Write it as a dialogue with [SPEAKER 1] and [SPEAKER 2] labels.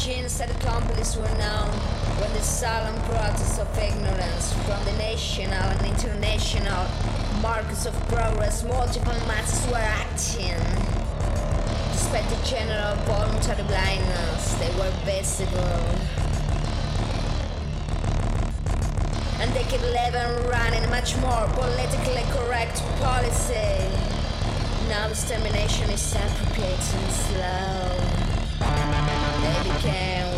[SPEAKER 1] origins and accomplices were known when the solemn protest of ignorance from the national and international markers of progress multiple masses were acting. Despite the general voluntary blindness, they were visible. And they keep living running much more politically correct policy. Now extermination is appropriate and slow. They became